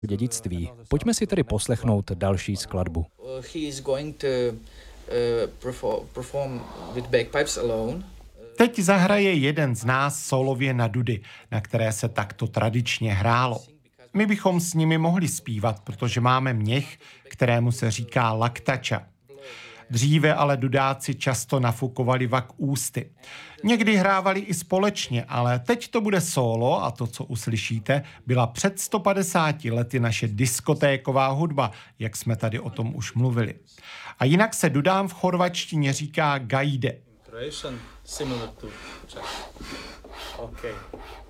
dědictví. Pojďme si tedy poslechnout další skladbu. He is going to perform with bagpipes alone. Teď zahraje jeden z nás solově na dudy, na které se takto tradičně hrálo. My bychom s nimi mohli zpívat, protože máme měch, kterému se říká laktača. Dříve ale dudáci často nafukovali vak ústy. Někdy hrávali i společně, ale teď to bude solo a to, co uslyšíte, byla před 150 lety naše diskotéková hudba, jak jsme tady o tom už mluvili. A jinak se dudám v chorvačtině říká gajde. Similar to Czech. Okay.